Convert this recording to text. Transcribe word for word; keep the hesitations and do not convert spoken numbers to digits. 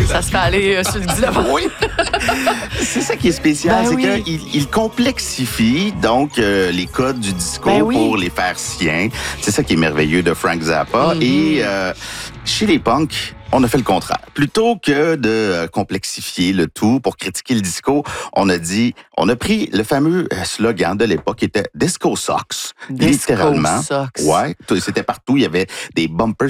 Ça se fait aller euh, sur le dilophone. Oui. C'est ça qui est spécial, Ben c'est oui. qu'il il complexifie donc euh, les codes du disco Ben oui. pour les faire siens. C'est ça qui est merveilleux de Frank Zappa. Mm-hmm. Et euh, chez les punks, on a fait le contraire. Plutôt que de euh, complexifier le tout pour critiquer le disco, on a dit, on a pris le fameux euh, slogan de l'époque qui était Disco Socks. Disco littéralement. Socks. Ouais, tout- c'était partout. Il y avait des bumpers